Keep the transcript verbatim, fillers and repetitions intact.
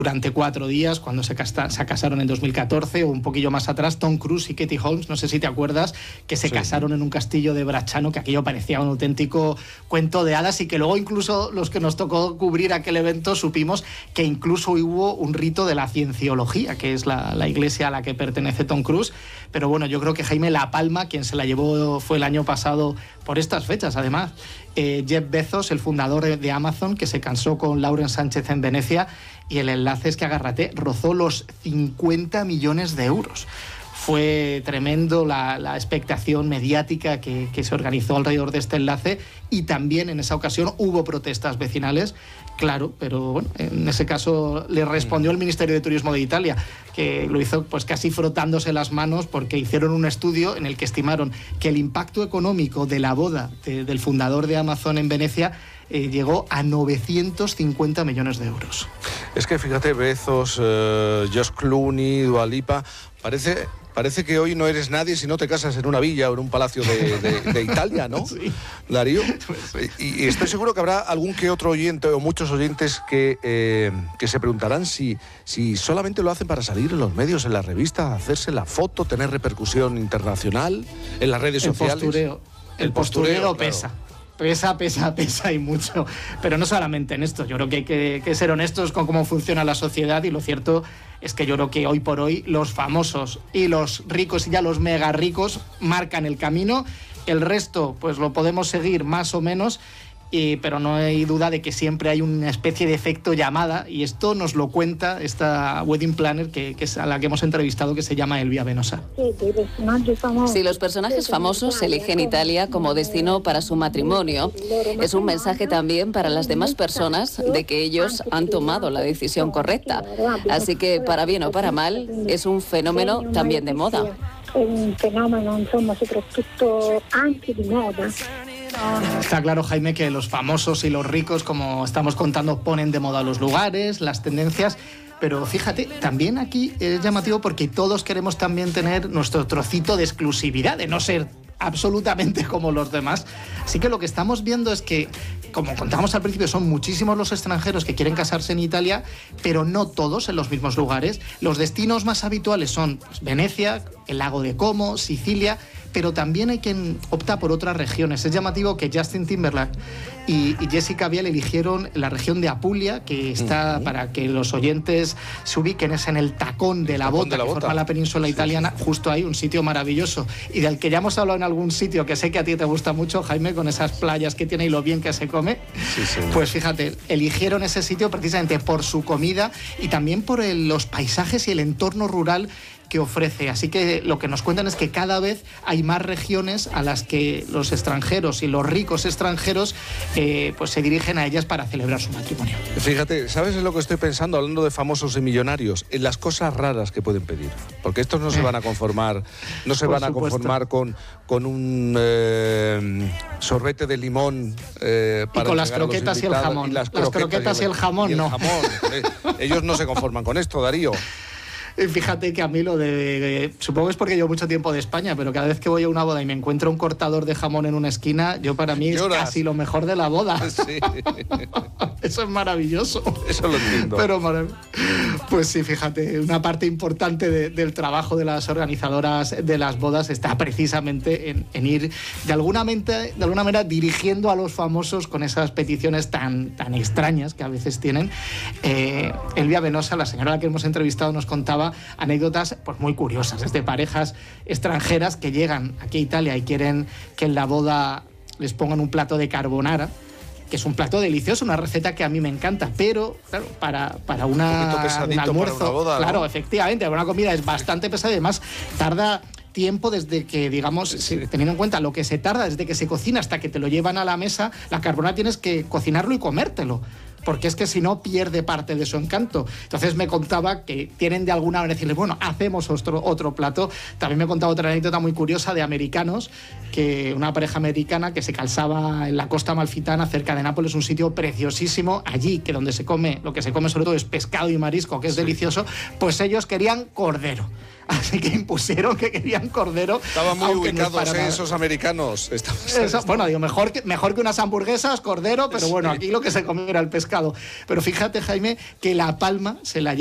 durante cuatro días, cuando se, casta, se casaron en dos mil catorce, o un poquillo más atrás, Tom Cruise y Katie Holmes, no sé si te acuerdas, que se sí. casaron en un castillo de Bracciano, que aquello parecía un auténtico cuento de hadas, y que luego incluso los que nos tocó cubrir aquel evento supimos que incluso hubo un rito de la cienciología, que es la, la iglesia a la que pertenece Tom Cruise. Pero bueno, yo creo que Jaime La Palma, quien se la llevó fue el año pasado por estas fechas, además. Eh, Jeff Bezos, el fundador de Amazon, que se casó con Lauren Sánchez en Venecia, y el enlace es que, agárrate, rozó los cincuenta millones de euros. Fue tremendo la, la expectación mediática que, que se organizó alrededor de este enlace, y también en esa ocasión hubo protestas vecinales, claro, pero bueno, en ese caso le respondió el Ministerio de Turismo de Italia, que lo hizo pues casi frotándose las manos, porque hicieron un estudio en el que estimaron que el impacto económico de la boda de, del fundador de Amazon en Venecia eh, llegó a novecientos cincuenta millones de euros. Es que fíjate, Bezos, uh, Josh Clooney, Dua Lipa, parece... Parece que hoy no eres nadie si no te casas en una villa o en un palacio de, de, de Italia, ¿no? Sí. Darío. Y, y estoy seguro que habrá algún que otro oyente o muchos oyentes que, eh, que se preguntarán si, si solamente lo hacen para salir en los medios, en las revistas, hacerse la foto, tener repercusión internacional en las redes el sociales. Postureo. El, el postureo, postureo pesa. Claro. Pesa, pesa, pesa y mucho. Pero no solamente en esto. Yo creo que hay que, que ser honestos con cómo funciona la sociedad, y lo cierto es que yo creo que hoy por hoy los famosos y los ricos, y ya los mega ricos, marcan el camino. El resto pues lo podemos seguir más o menos, y, pero no hay duda de que siempre hay una especie de efecto llamada, y esto nos lo cuenta esta wedding planner que, que es a la que hemos entrevistado, que se llama Elvia Venosa. Si los personajes famosos eligen Italia como destino para su matrimonio, es un mensaje también para las demás personas de que ellos han tomado la decisión correcta. Así que, para bien o para mal, es un fenómeno también de moda. Un fenómeno, insomma, soprattutto anche di moda. Está claro, Jaime, que los famosos y los ricos, como estamos contando, ponen de moda los lugares, las tendencias. Pero fíjate, también aquí es llamativo porque todos queremos también tener nuestro trocito de exclusividad, de no ser absolutamente como los demás. Así que lo que estamos viendo es que, como contábamos al principio, son muchísimos los extranjeros que quieren casarse en Italia, pero no todos en los mismos lugares. Los destinos más habituales son pues, Venecia, el lago de Como, Sicilia, pero también hay quien opta por otras regiones. Es llamativo que Justin Timberlake y, y Jessica Biel eligieron la región de Apulia, que está, uh-huh. para que los oyentes se ubiquen, es en el tacón de la tacón bota, de la que bota. forma la península sí, italiana, sí. Justo ahí, un sitio maravilloso, y del que ya hemos hablado en algún sitio, que sé que a ti te gusta mucho, Jaime, con esas playas que tiene y lo bien que se come. Sí, sí. Pues fíjate, eligieron ese sitio precisamente por su comida y también por el, los paisajes y el entorno rural que ofrece. Así que lo que nos cuentan es que cada vez hay más regiones a las que los extranjeros y los ricos extranjeros eh, pues se dirigen a ellas para celebrar su matrimonio. Fíjate, ¿sabes en lo que estoy pensando, hablando de famosos y millonarios? En las cosas raras que pueden pedir. Porque estos no se van a conformar, no se van a conformar con, con un eh, sorbete de limón eh, para y con las croquetas y el jamón. Y las, las croquetas, croquetas y el jamón, y el no. Jamón. Eh, ellos no se conforman con esto, Darío. Fíjate que a mí lo de, de... Supongo que es porque llevo mucho tiempo de España, pero cada vez que voy a una boda y me encuentro un cortador de jamón en una esquina, yo para mí Lloras. Es casi lo mejor de la boda. Sí. Eso es maravilloso. Eso lo entiendo. Pero marav- pues sí, fíjate, una parte importante de, del trabajo de las organizadoras de las bodas está precisamente en, en ir de alguna, mente, de alguna manera dirigiendo a los famosos con esas peticiones tan, tan extrañas que a veces tienen. Eh, Elvia Venosa, la señora a la que hemos entrevistado, nos contaba anécdotas pues muy curiosas, desde parejas extranjeras que llegan aquí a Italia y quieren que en la boda les pongan un plato de carbonara, que es un plato delicioso, una receta que a mí me encanta, pero claro, para, para una, un, un almuerzo, para una boda, claro, ¿no? Efectivamente, una comida es bastante pesada y además tarda tiempo desde que, digamos, sí, sí. teniendo en cuenta lo que se tarda desde que se cocina hasta que te lo llevan a la mesa, la carbonara tienes que cocinarlo y comértelo, porque es que si no pierde parte de su encanto. Entonces me contaba que tienen de alguna manera decirle, bueno, hacemos otro, otro plato. También me contaba otra anécdota muy curiosa de americanos, que una pareja americana que se calzaba en la costa amalfitana cerca de Nápoles, un sitio preciosísimo, allí que donde se come, lo que se come sobre todo es pescado y marisco, que es sí. delicioso, pues ellos querían cordero. así que impusieron que querían cordero. Estaban muy ubicados, no ¿eh? esos americanos. Estaban, Eso, estaban... Bueno, digo, mejor que, mejor que unas hamburguesas, cordero, pero bueno, aquí lo que se comió era el pescado. Pero fíjate, Jaime, que La Palma se la